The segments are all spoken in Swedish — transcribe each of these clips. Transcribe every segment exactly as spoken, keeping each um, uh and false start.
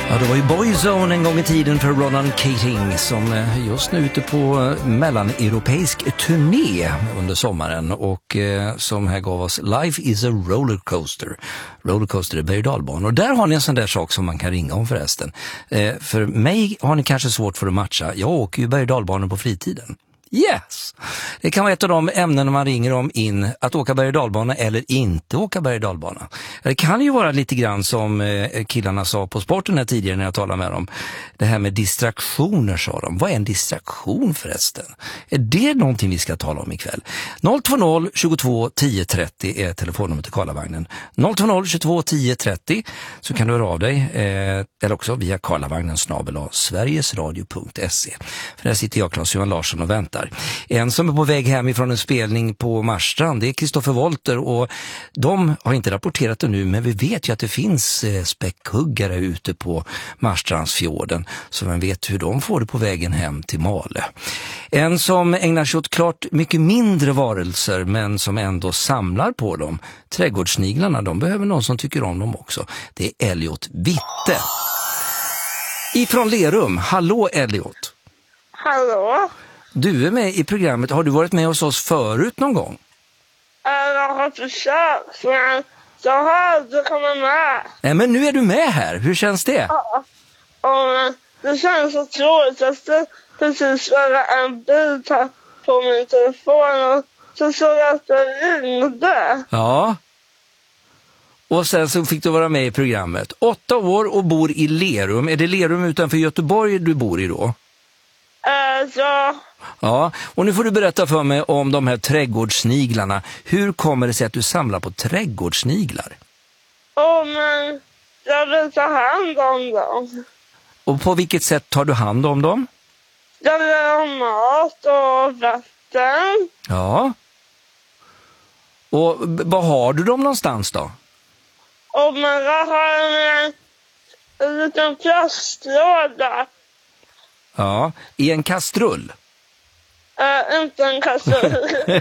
Ja, det var ju Boyzone en gång i tiden för Ronan Keating som just nu är ute på mellaneuropeisk turné under sommaren och eh, som här gav oss Life is a rollercoaster. Rollercoaster är berg- och dalbana. Och där har ni en sån där sak som man kan ringa om förresten. Eh, för mig har ni kanske svårt för att matcha. Jag åker ju berg- och dalbanor på fritiden. Yes! Det kan vara ett av de ämnen man ringer om in, att åka berg- och dalbana eller inte åka berg- och dalbana. Det kan ju vara lite grann som killarna sa på sporten här tidigare när jag talade med dem. Det här med distraktioner, sa de. Vad är en distraktion förresten? Är det någonting vi ska tala om ikväll? noll två noll tjugotvå tio trettio är telefonnummer till Karlavagnen. noll två noll tjugotvå tio trettio så kan du höra av dig eh, eller också via Karlavagnen snabel a sverigesradio punkt se. För där sitter jag, Claes-Johan Larsson, och väntar. En som är på väg hem ifrån en spelning på Marstrand, det är Kristoffer Wolter, och de har inte rapporterat det nu, men vi vet ju att det finns eh, späckhuggare ute på Marstrandsfjorden, så man vet hur de får det på vägen hem till Malö. En som ägnar sig åt klart mycket mindre varelser, men som ändå samlar på dem, trädgårdssniglarna, de behöver någon som tycker om dem också. Det är Elliot Witte. Ifrån Lerum. Hallå Elliot. Hallå? Du är med i programmet. Har du varit med hos oss förut någon gång? Jag har försökt, men jag har aldrig kommit med. Nej, men nu är du med här. Hur känns det? Ja, och det känns så tråkigt. Jag ska precis spela en bild här på min telefon och så såg jag att det ringde. Ja. Och sen så fick du vara med i programmet. Åtta år och bor i Lerum. Är det Lerum utanför Göteborg du bor i då? Äh, ja. Ja, och nu får du berätta för mig om de här trädgårdssniglarna. Hur kommer det sig att du samlar på trädgårdssniglar? Åh, men jag vill ta hand om dem. Och på vilket sätt tar du hand om dem? Jag vill ha mat och vatten. Ja. Och b- var har du dem någonstans då? Och man har en, en liten plastlåda. Ja, i en kastrull. Äh, inte en kastrull.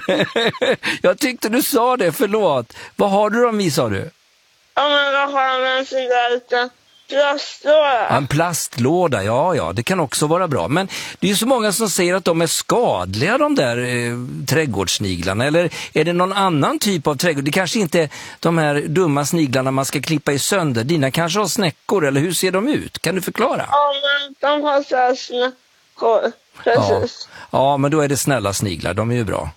Jag tyckte du sa det, förlåt. Vad har du dem i, sa du? Ja, men jag har en sån där liten plastlåda. En plastlåda, ja, ja, det kan också vara bra. Men det är ju så många som säger att de är skadliga, de där eh, trädgårdssniglarna. Eller är det någon annan typ av trädgård? Det kanske inte är de här dumma sniglarna man ska klippa i sönder. Dina kanske har snäckor, eller hur ser de ut? Kan du förklara? Ja, men de har så här snäckor. Precis. Ja. ja, men då är det snälla sniglar, de är ju bra.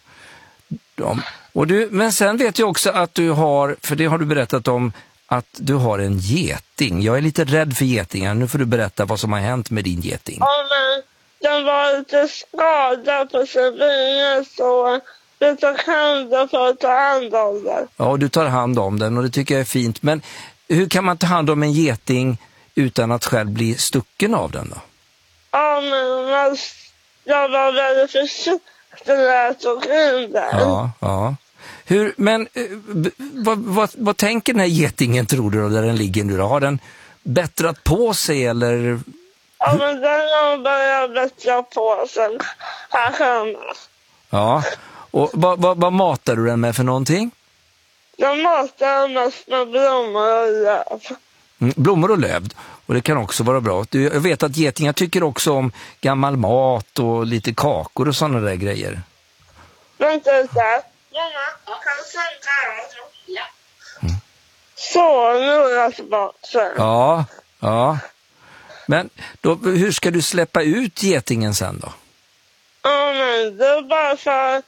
De. Och du, men sen vet jag också att du har, för det har du berättat om, att du har en geting. Jag är lite rädd för getingar. Nu får du berätta vad som har hänt med din geting. Ja, men den var lite skadad på sin vinge, så vi tar hand för att ta hand om den. Ja, du tar hand om den och det tycker jag är fint. Men hur kan man ta hand om en geting utan att själv bli stucken av den då? Ja, men man, jag var väldigt försiktig när jag tog in den. Ja, ja. Hur, men eh, b- vad, vad, vad tänker den här getingen, tror du, där den ligger nu då? Har den bättrat på sig eller? Ja, men den har börjat bättra på sig här hemma. Ja, och vad, vad, vad matar du den med för någonting? Jag matar mest med blommor och löv. Mm, blommor och löv. Och det kan också vara bra. Du, jag vet att getingar tycker också om gammal mat och lite kakor och sådana där grejer. Vänta lite. Mamma, kan du sänka radion? Ja. Mm. Så, nu är jag tillbaka. Ja, ja. Men då, hur ska du släppa ut getingen sen då? Ja, men det är bara för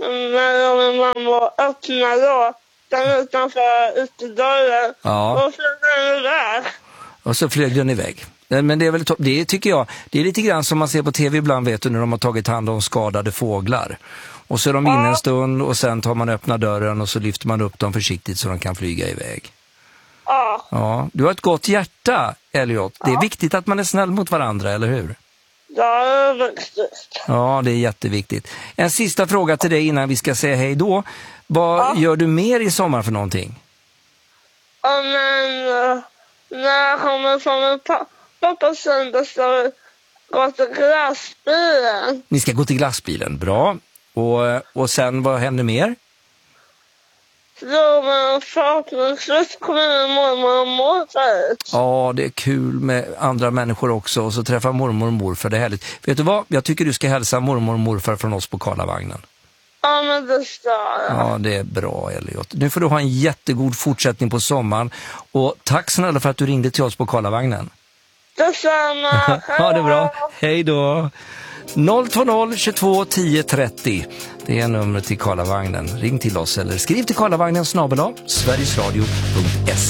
när min mamma öppnar då den utanför utedörren. Ja. Och så är den iväg. Och så flög den iväg. Men det är väl to- det tycker jag, det är lite grann som man ser på tv ibland, vet du, när de har tagit hand om skadade fåglar. Och så är de inne en stund och sen tar man öppna dörren och så lyfter man upp dem försiktigt så de kan flyga iväg. Ja. Ja, du har ett gott hjärta, Elliot. Det är viktigt att man är snäll mot varandra, eller hur? Ja, det är viktigt. Ja, det är jätteviktigt. En sista fråga till dig innan vi ska säga hej då. Vad Ja. gör du mer i sommar för någonting? Ja, men uh, när jag kommer från min pappa på söndag så går till glassbilen. Ni ska gå till glassbilen, bra. Och, och sen, vad händer mer? då man förhoppningsvis kommer mormor och morfar ut. Ja, det är kul med andra människor också och så träffa mormor och morfar, det är härligt. Vet du vad? Jag tycker du ska hälsa mormor och morfar från oss på Karlavagnen. Ja, men det ska jag. Ja, det är bra, Elliot. Nu får du ha en jättegod fortsättning på sommaren och tack snälla för att du ringde till oss på Karlavagnen. Detsamma. Ha det bra. Hej då. noll två noll tjugotvå tio trettio. Det är numret till Karlavagnen. Ring till oss eller skriv till Karlavagnen snabel-a sverigesradio punkt se.